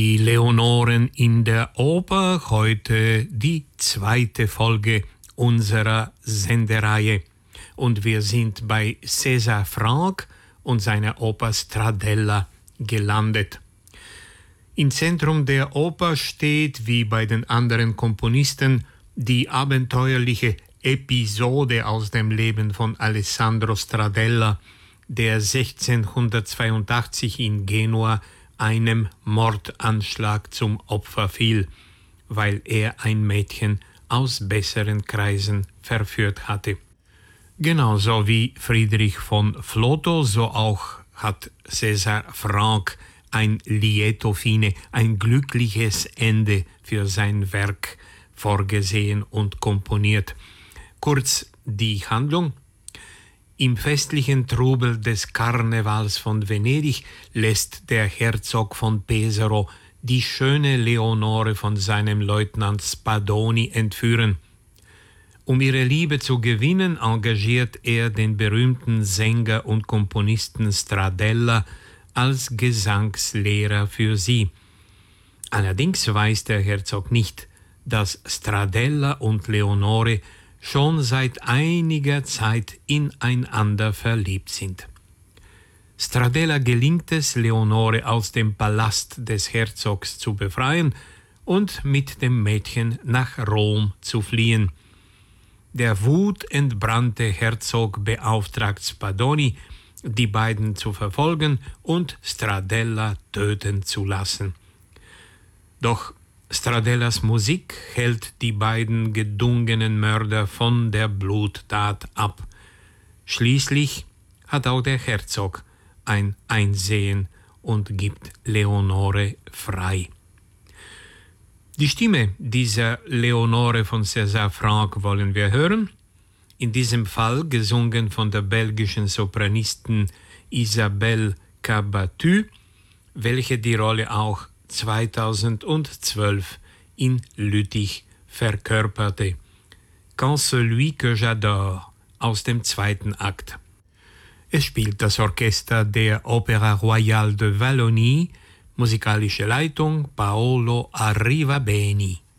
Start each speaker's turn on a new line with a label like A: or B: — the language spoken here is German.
A: Die Leonoren in der Oper, heute die zweite Folge unserer Sendereihe. Und wir sind bei César Franck und seiner Oper Stradella gelandet. Im Zentrum der Oper steht, wie bei den anderen Komponisten, die abenteuerliche Episode aus dem Leben von Alessandro Stradella, der 1682 in Genua einem Mordanschlag zum Opfer fiel, weil er ein Mädchen aus besseren Kreisen verführt hatte. Genauso wie Friedrich von Flotow, so auch hat César Franck ein lieto fine, ein glückliches Ende für sein Werk vorgesehen und komponiert. Kurz die Handlung. Im festlichen Trubel des Karnevals von Venedig lässt der Herzog von Pesaro die schöne Leonore von seinem Leutnant Spadoni entführen. Um ihre Liebe zu gewinnen, engagiert er den berühmten Sänger und Komponisten Stradella als Gesangslehrer für sie. Allerdings weiß der Herzog nicht, dass Stradella und Leonore schon seit einiger Zeit ineinander verliebt sind. Stradella gelingt es, Leonore aus dem Palast des Herzogs zu befreien und mit dem Mädchen nach Rom zu fliehen. Der wutentbrannte Herzog beauftragt Spadoni, die beiden zu verfolgen und Stradella töten zu lassen. Doch Stradellas Musik hält die beiden gedungenen Mörder von der Bluttat ab. Schließlich hat auch der Herzog ein Einsehen und gibt Leonore frei. Die Stimme dieser Leonore von César Franck wollen wir hören. In diesem Fall gesungen von der belgischen Sopranistin Isabelle Cabattu, welche die Rolle auch 2012 in Lüttich verkörperte. Quand celui que j'adore aus dem zweiten Akt. Es spielt das Orchester der Opéra Royale de Wallonie, musikalische Leitung Paolo Arrivabeni.